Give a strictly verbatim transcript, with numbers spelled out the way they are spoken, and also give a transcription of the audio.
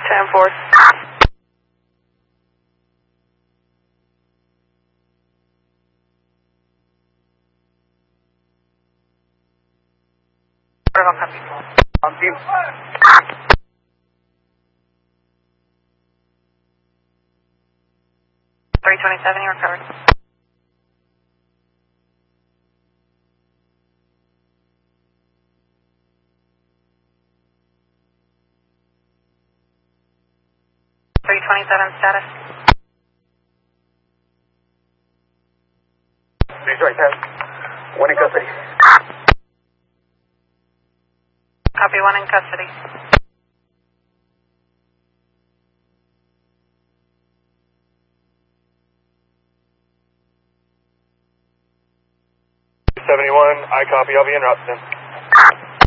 ten four. On team. three twenty-seven, you recovered. three twenty-seven status. Please right there. One in custody. Copy, one in custody. seventy-one, I copy, I'll be in route soon.